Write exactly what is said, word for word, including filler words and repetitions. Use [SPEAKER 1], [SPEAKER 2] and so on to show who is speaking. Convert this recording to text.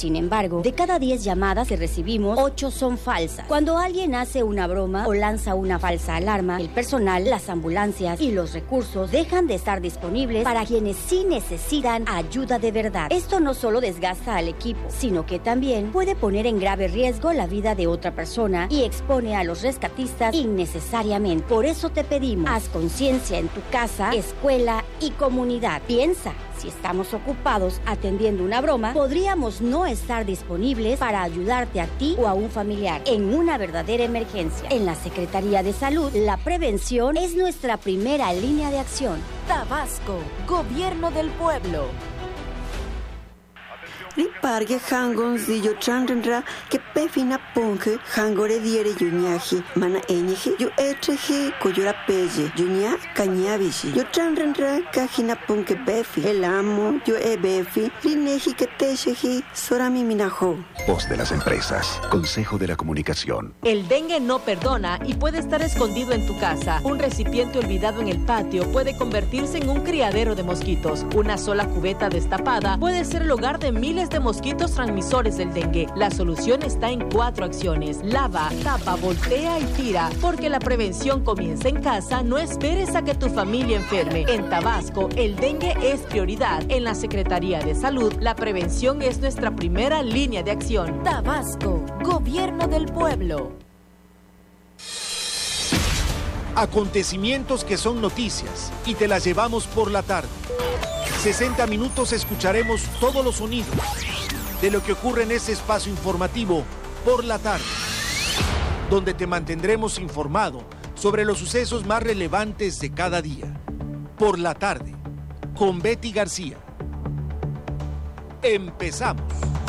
[SPEAKER 1] Sin embargo, de cada diez llamadas que recibimos, ocho son falsas. Cuando alguien hace una broma o lanza una falsa alarma, el personal, las ambulancias y los recursos dejan de estar disponibles para quienes sí necesitan ayuda de verdad. Esto no solo desgasta al equipo, sino que también puede poner en grave riesgo la vida de otra persona y expone a los rescatistas innecesariamente. Por eso te pedimos, haz conciencia en tu casa, escuela y comunidad. Piensa, si estamos ocupados atendiendo una broma, podríamos no estar disponibles para ayudarte a ti o a un familiar en una verdadera emergencia. En la Secretaría de Salud, la prevención es nuestra primera línea de acción.
[SPEAKER 2] Tabasco, Gobierno del Pueblo.
[SPEAKER 3] Ripargue hangon zillo chanrenra que pefina ponge hangore diere yuñaji mana eñeji yu etreji coyora pelle yuña cañabishi yo chanrenra cajina ponge befi el amo yo e befi rineji que techeji sorami minajo.
[SPEAKER 4] Voz de las empresas, Consejo de la Comunicación.
[SPEAKER 2] El dengue no perdona y puede estar escondido en tu casa. Un recipiente olvidado en el patio puede convertirse en un criadero de mosquitos. Una sola cubeta destapada puede ser el hogar de miles de mosquitos transmisores del dengue. La solución está en cuatro acciones: lava, tapa, voltea y tira. Porque la prevención comienza en casa, no esperes a que tu familia enferme. En Tabasco, el dengue es prioridad. En la Secretaría de Salud, la prevención es nuestra primera línea de acción. Tabasco, Gobierno del Pueblo.
[SPEAKER 5] Acontecimientos que son noticias y te las llevamos por la tarde. sesenta minutos escucharemos todos los sonidos de lo que ocurre en ese espacio informativo por la tarde, donde te mantendremos informado sobre los sucesos más relevantes de cada día. Por la tarde, con Betty García. Empezamos.